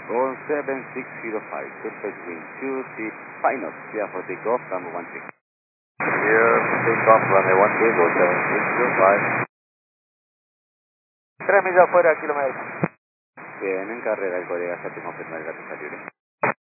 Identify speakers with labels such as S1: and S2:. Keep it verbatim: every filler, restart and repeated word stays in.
S1: Go seven six zero five, surface wind two six, final, clear for takeoff, number one six.
S2: Clear for takeoff, runway one two, go seven six zero five.
S3: Tres millas afuera, kilómetro.
S1: Bien, en carrera el colega séptimo firma el gato libre.